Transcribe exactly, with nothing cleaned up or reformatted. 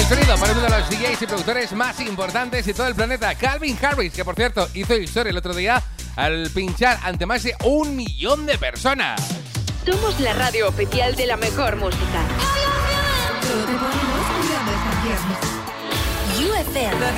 sonido para uno de los D Js y productores más importantes de todo el planeta, Calvin Harris, que por cierto hizo historia el otro día al pinchar ante más de un millón de personas. Somos la radio oficial de la mejor música.